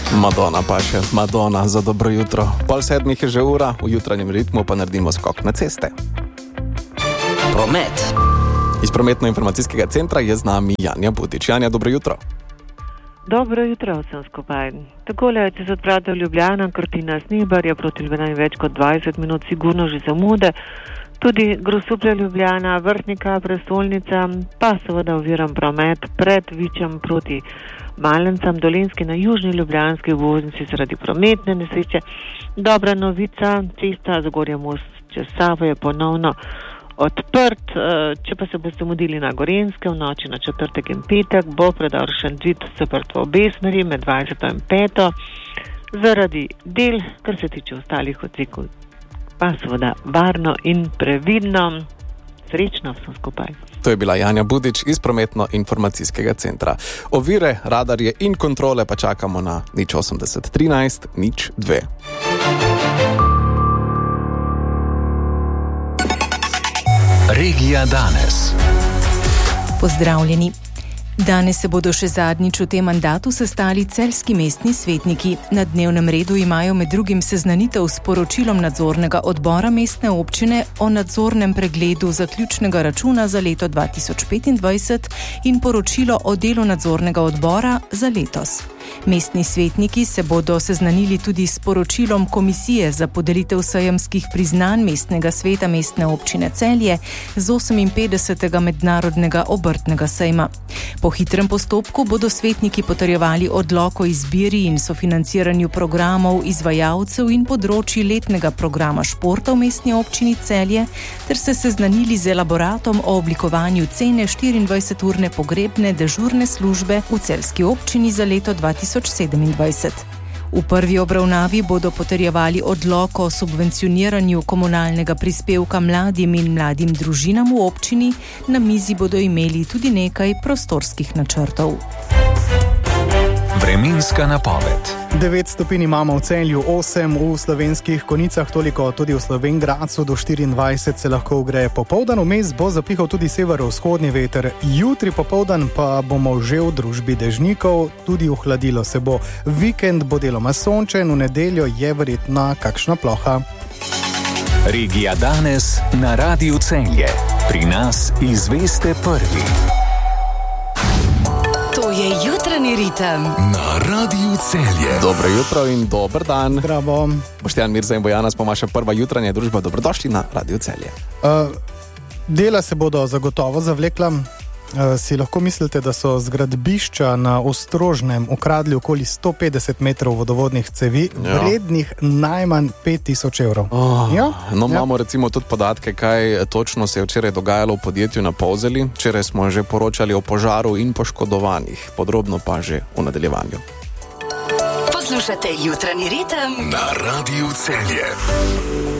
Madonna pa še, Madonna za dobro jutro. 6:30 je že ura, v jutranjem ritmu pa naredimo skok na ceste. Promet. Iz prometno-informacijskega centra je z nami Janja Budič. Janja, dobro jutro. Dobro jutro vsem skupaj. Takole, če se odpravite v Ljubljano, Krtina-Snebarja proti Ljubljani več kot 20 minut, sigurno že zamude. Tudi Grosuplje Ljubljana, Vrhnika, prestolnica, pa seveda oviran promet pred Vičem proti Malencam, Dolenjski na južni ljubljanski obvoznici zaradi prometne nesreče. Dobra novica, cesta Zagorje most čez Savo je ponovno odprt. Če pa se boste mudili na Gorenjske v noči na četrtek in petek, bo predor Šentvid zaprt v obe smeri med 20 in 5. Zaradi del, kar se tiče ostalih odsekov, pa seveda varno in previdno. Srečno vsem skupaj. To je bila Janja Budič iz prometno-informacijskega centra. Ovire, radarje in kontrole pa čakamo na 080 13 02. Regija danes. Pozdravljeni. Danes se bodo še zadnjič v tem mandatu sestali celjski mestni svetniki. Na dnevnem redu imajo med drugim seznanitev s poročilom nadzornega odbora mestne občine o nadzornem pregledu zaključnega računa za leto 2025 in poročilo o delu nadzornega odbora za letos. Mestni svetniki se bodo seznanili tudi s poročilom Komisije za podelitev sejemskih priznanj mestnega sveta mestne občine Celje z 58. mednarodnega obrtnega sejma. Po hitrem postopku bodo svetniki potrjevali odlok o izbiri in sofinanciranju programov, izvajalcev in področji letnega programa športa v mestni občini Celje ter se seznanili z elaboratom o oblikovanju cene 24-urne pogrebne dežurne službe v celjski občini za leto 2027. V prvi obravnavi bodo potrjevali odlok o subvencioniranju komunalnega prispevka mladim in mladim družinam v občini, na mizi bodo imeli tudi nekaj prostorskih načrtov. Vremenska napoved. 9 stopinj imamo v Celju, 8 v Slovenskih Konicah, toliko tudi v Slovenj Gradcu, do 24 se lahko ugreje popoldan, vmes bo zapihal tudi severovzhodni veter. Jutri popoldan pa bomo že v družbi dežnikov, tudi ohladilo se bo. Vikend bo deloma sončen, v nedeljo je verjetna kakšna ploha. Regija danes na Radiu Celje. Pri nas izveste prvi. To je jutranji ritem na Radiu Celje. Dobro jutro in dober dan. Zdravo. Boštjan Mirza in Bojana Spomaša, prva jutranja družba. Dobrodošli na Radiu Celje. Dela se bodo zagotovo zavlekla. Si lahko mislite, da so z gradbišča na Ostrožnem ukradli okoli 150 metrov vodovodnih cevi, vrednih najmanj 5000 evrov. Imamo recimo tudi podatke, kaj točno se je včeraj dogajalo v podjetju na Polzeli. Včeraj smo že poročali o požaru in poškodovanih. Podrobno pa že v nadaljevanju. Poslušate jutranji ritem na Radiu Celje.